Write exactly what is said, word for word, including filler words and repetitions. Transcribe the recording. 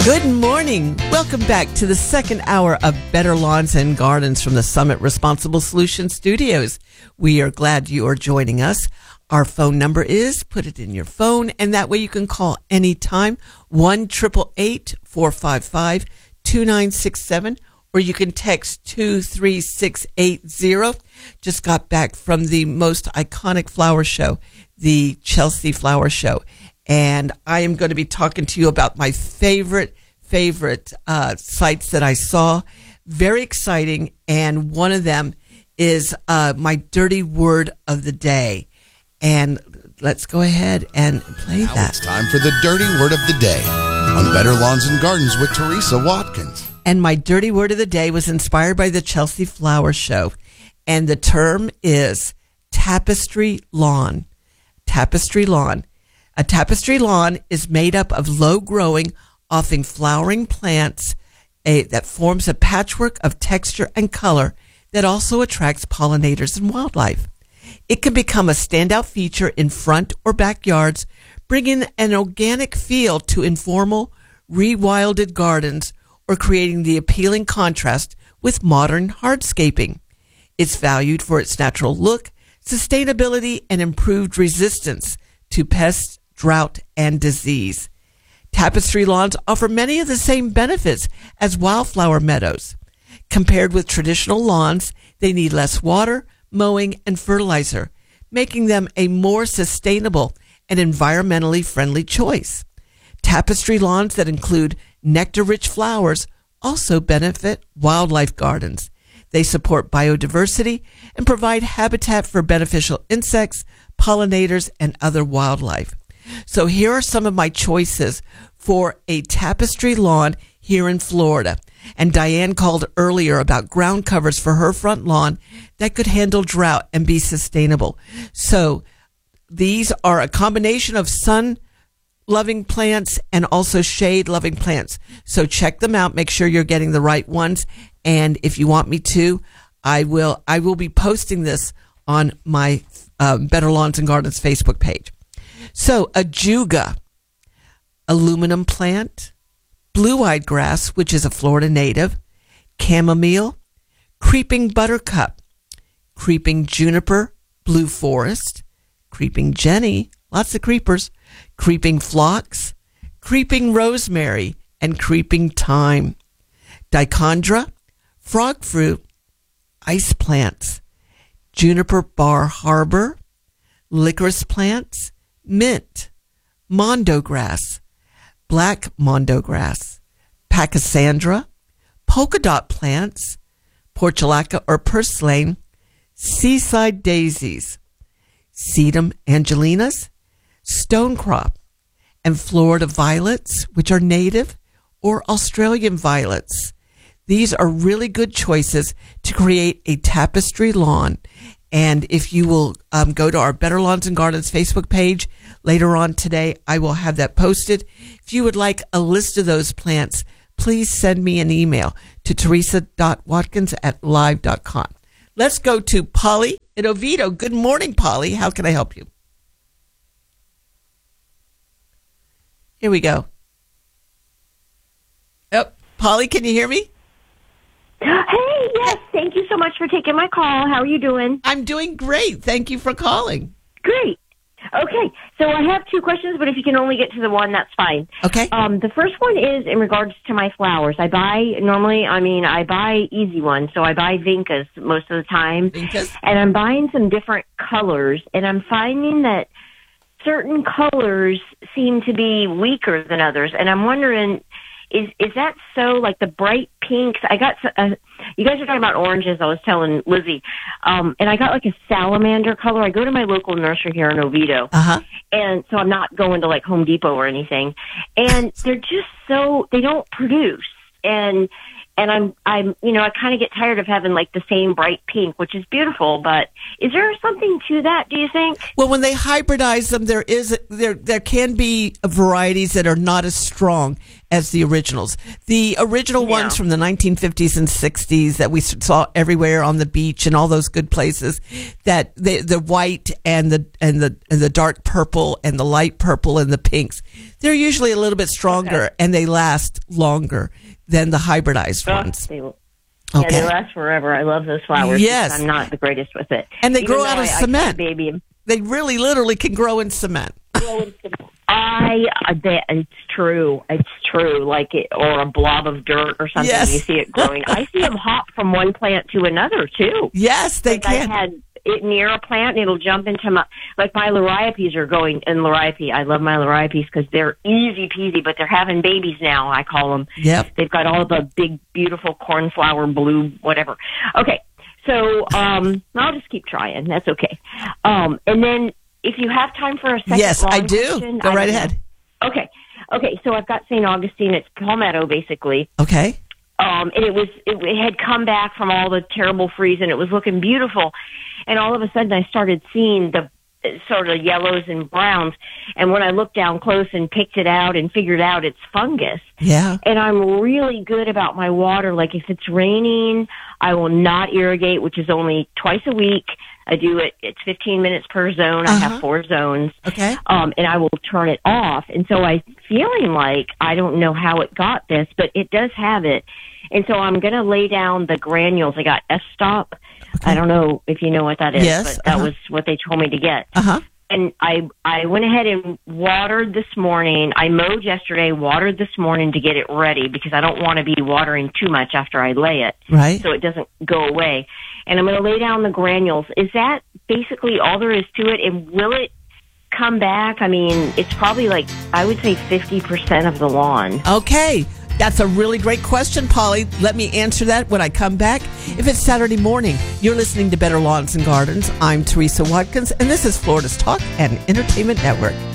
Good morning. Welcome back to the second hour of Better Lawns and Gardens from the Summit Responsible Solutions Studios. We are glad you are joining us. Our phone number is, put it in your phone, and that way you can call anytime, one eight eight eight, four five five, two nine six seven, or you can text two three six eight zero. Just got back from the most iconic flower show, the Chelsea Flower Show. And I am going to be talking to you about my favorite, favorite uh, sites that I saw. Very exciting. And one of them is uh, my dirty word of the day. And let's go ahead and play now that. It's time for the dirty word of the day on Better Lawns and Gardens with Teresa Watkins. And my dirty word of the day was inspired by the Chelsea Flower Show. And the term is tapestry lawn. Tapestry lawn. A tapestry lawn is made up of low-growing, often flowering plants a, that forms a patchwork of texture and color that also attracts pollinators and wildlife. It can become a standout feature in front or backyards, bringing an organic feel to informal, rewilded gardens or creating the appealing contrast with modern hardscaping. It's valued for its natural look, sustainability, and improved resistance to pests, drought, and disease. Tapestry lawns offer many of the same benefits as wildflower meadows. Compared with traditional lawns, they need less water, mowing, and fertilizer, making them a more sustainable and environmentally friendly choice. Tapestry lawns that include nectar-rich flowers also benefit wildlife gardens. They support biodiversity and provide habitat for beneficial insects, pollinators, and other wildlife. So here are some of my choices for a tapestry lawn here in Florida. And Diane called earlier about ground covers for her front lawn that could handle drought and be sustainable. So these are a combination of sun-loving plants and also shade-loving plants. So check them out. Make sure you're getting the right ones. And if you want me to, I will I will be posting this on my uh, Better Lawns and Gardens Facebook page. So ajuga, aluminum plant, blue-eyed grass, which is a Florida native, chamomile, creeping buttercup, creeping juniper, blue forest, creeping jenny, lots of creepers, creeping phlox, creeping rosemary, and creeping thyme, dichondra, frog fruit, ice plants, juniper bar harbor, licorice plants, mint, mondo grass, black mondo grass, pachysandra, polka dot plants, portulaca or purslane, seaside daisies, sedum angelinas, stonecrop, and Florida violets, which are native, or Australian violets. These are really good choices to create a tapestry lawn. And if you will um, go to our Better Lawns and Gardens Facebook page later on today, I will have that posted. If you would like a list of those plants, please send me an email to teresa dot watkins at live dot com. Let's go to Polly in Oviedo. Good morning, Polly. How can I help you? Here we go. Oh, Polly, can you hear me? Hey, yes. Thank you so much for taking my call. How are you doing? I'm doing great. Thank you for calling. Great. Okay. So I have two questions, but if you can only get to the one, that's fine. Okay. Um, the first one is in regards to my flowers. I buy normally, I mean, I buy easy ones. So I buy Vincas most of the time. Vincas? And I'm buying some different colors. And I'm finding that certain colors seem to be weaker than others. And I'm wondering, Is is that so? Like the bright pinks, I got. Uh, you guys are talking about oranges. I was telling Lizzie, um, and I got like a salamander color. I go to my local nursery here in Oviedo, uh-huh. and so I'm not going to like Home Depot or anything. And they're just so they don't produce, and and I'm I'm you know I kind of get tired of having like the same bright pink, which is beautiful. But is there something to that? Do you think? Well, when they hybridize them, there is there there can be varieties that are not as strong as the originals. The original Yeah. ones from the nineteen fifties and sixties that we saw everywhere on the beach and all those good places, that the the white and the and the and the dark purple and the light purple and the pinks, They're usually a little bit stronger Okay. and they last longer than the hybridized Oh, ones. they, Okay. Yeah, they last forever. I love those flowers. Yes. I'm not the greatest with it. And they Even grow though out of I, cement. I keep a baby and They really literally can grow in cement. I, I bet it's true. It's true. Like it, or a blob of dirt or something. Yes. You see it growing. I see them hop from one plant to another too. Yes, they like can. I had it near a plant, and it'll jump into my, like my liriopes are going, and liriope, I love my liriopes because they're easy peasy, but they're having babies now, I call them. Yep. They've got all the big, beautiful cornflower blue, whatever. Okay, so um, I'll just keep trying. That's okay. Um, and then if you have time for a second Yes, I lawn do. question, Go I right don't ahead. know. Okay, okay, so I've got Saint Augustine. It's Palmetto, basically. Okay. Um, and it was it, it had come back from all the terrible freeze, and it was looking beautiful. And all of a sudden, I started seeing the uh, sort of yellows and browns. And when I looked down close and picked it out and figured out it's fungus. Yeah. And I'm really good about my water. Like if it's raining, I will not irrigate, which is only twice a week. I do it. It's fifteen minutes per zone. I Uh-huh. have four zones. Okay. Um, and I will turn it off. And so I'm feeling like I don't know how it got this, but it does have it. And so I'm going to lay down the granules. I got F-Stop. Okay. I don't know if you know what that is, Yes, but that uh-huh. was what they told me to get. Uh-huh. And I I went ahead and watered this morning. I mowed yesterday, watered this morning to get it ready because I don't want to be watering too much after I lay it Right. so it doesn't go away. And I'm going to lay down the granules. Is that basically all there is to it? And will it come back? I mean, it's probably like, I would say fifty percent of the lawn. Okay. That's a really great question, Polly. Let me answer that when I come back. If it's Saturday morning, you're listening to Better Lawns and Gardens. I'm Teresa Watkins, and this is Florida's Talk and Entertainment Network.